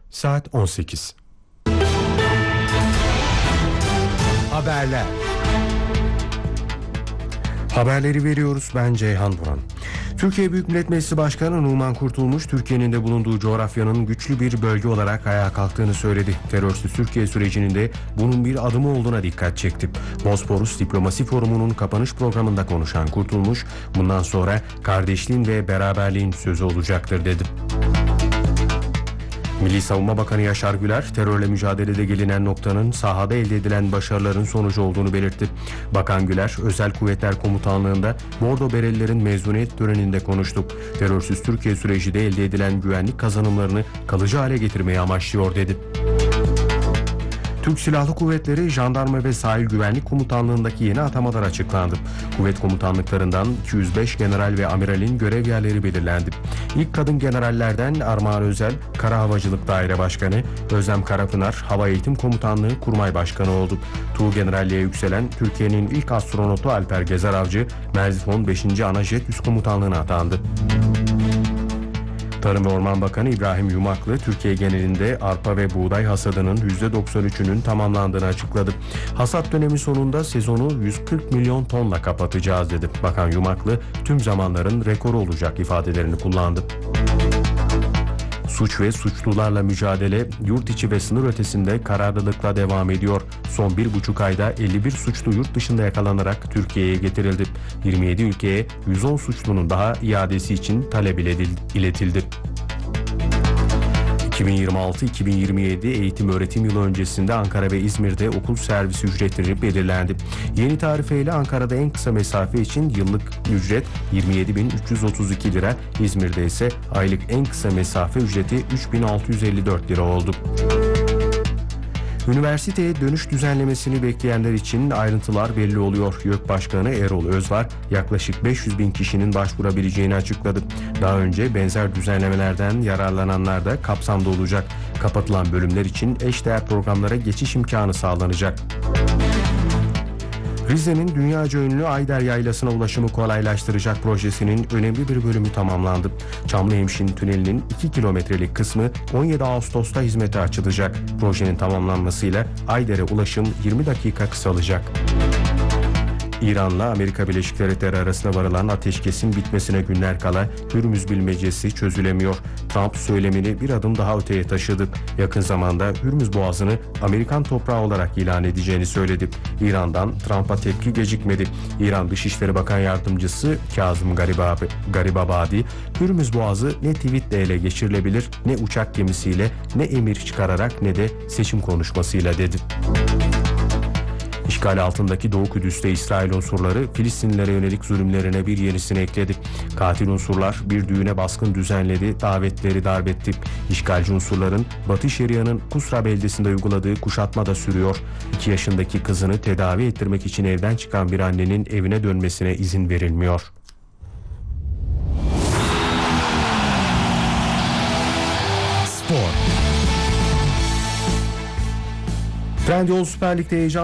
Saat 18. Haberler. Haberleri veriyoruz. Ben Ceyhan Buran. Türkiye Büyük Millet Meclisi Başkanı Numan Kurtulmuş, Türkiye'nin de bulunduğu coğrafyanın güçlü bir bölge olarak ayağa kalktığını söyledi. Terörsüz Türkiye sürecinin de bunun bir adımı olduğuna dikkat çekti. Bosporus Diplomasi Forumu'nun kapanış programında konuşan Kurtulmuş, bundan sonra kardeşliğin ve beraberliğin sözü olacaktır dedi. Milli Savunma Bakanı Yaşar Güler, terörle mücadelede gelinen noktanın sahada elde edilen başarıların sonucu olduğunu belirtti. Bakan Güler, Özel Kuvvetler Komutanlığı'nda Bordo Berelilerin mezuniyet töreninde konuştu. Terörsüz Türkiye süreci de elde edilen güvenlik kazanımlarını kalıcı hale getirmeyi amaçlıyor dedi. Türk Silahlı Kuvvetleri, Jandarma ve Sahil Güvenlik Komutanlığı'ndaki yeni atamalar açıklandı. Kuvvet komutanlıklarından 205 general ve amiralin görev yerleri belirlendi. İlk kadın generallerden Armağan Özel, Kara Havacılık Daire Başkanı, Özlem Karapınar, Hava Eğitim Komutanlığı Kurmay Başkanı oldu. Tuğgeneralliğe yükselen Türkiye'nin ilk astronotu Alper Gezer Avcı, Merzifon 5. Anajet Üst Komutanlığı'na atandı. Tarım ve Orman Bakanı İbrahim Yumaklı, Türkiye genelinde arpa ve buğday hasadının %93'ünün tamamlandığını açıkladı. Hasat dönemi sonunda sezonu 140 milyon tonla kapatacağız dedi. Bakan Yumaklı, tüm zamanların rekoru olacak ifadelerini kullandı. Suç ve suçlularla mücadele yurt içi ve sınır ötesinde kararlılıkla devam ediyor. Son 1,5 ayda 51 suçlu yurt dışında yakalanarak Türkiye'ye getirildi. 27 ülkeye 110 suçlunun daha iadesi için talep iletildi. 2026-2027 eğitim öğretim yılı öncesinde Ankara ve İzmir'de okul servisi ücretleri belirlendi. Yeni tarifeyle Ankara'da en kısa mesafe için yıllık ücret 27.332 lira, İzmir'de ise aylık en kısa mesafe ücreti 3.654 lira oldu. Üniversiteye dönüş düzenlemesini bekleyenler için ayrıntılar belli oluyor. YÖK Başkanı Erol Özvar yaklaşık 500 bin kişinin başvurabileceğini açıkladı. Daha önce benzer düzenlemelerden yararlananlar da kapsamda olacak. Kapatılan bölümler için eşdeğer programlara geçiş imkanı sağlanacak. Rize'nin dünyaca ünlü Ayder Yaylası'na ulaşımı kolaylaştıracak projesinin önemli bir bölümü tamamlandı. Çamlıhemşin Tüneli'nin 2 kilometrelik kısmı 17 Ağustos'ta hizmete açılacak. Projenin tamamlanmasıyla Ayder'e ulaşım 20 dakika kısalacak. İran'la Amerika Birleşik Devletleri arasında varılan ateşkesin bitmesine günler kala Hürmüz bilmecesi çözülemiyor. Trump söylemini bir adım daha öteye taşıdı. Yakın zamanda Hürmüz Boğazı'nı Amerikan toprağı olarak ilan edeceğini söyledi. İran'dan Trump'a tepki gecikmedi. İran Dışişleri Bakan Yardımcısı Kazım Garibabadi, Hürmüz Boğazı ne tweetle ele geçirilebilir, ne uçak gemisiyle, ne emir çıkararak, ne de seçim konuşmasıyla dedi. İşgal altındaki Doğu Kudüs'te İsrail unsurları Filistinlilere yönelik zulümlerine bir yenisini ekledi. Katil unsurlar bir düğüne baskın düzenledi, davetleri darp etti. İşgalci unsurların Batı Şeria'nın Kusra beldesinde uyguladığı kuşatma da sürüyor. 2 yaşındaki kızını tedavi ettirmek için evden çıkan bir annenin evine dönmesine izin verilmiyor. Spor. Trendyol Süper Lig'de heyecan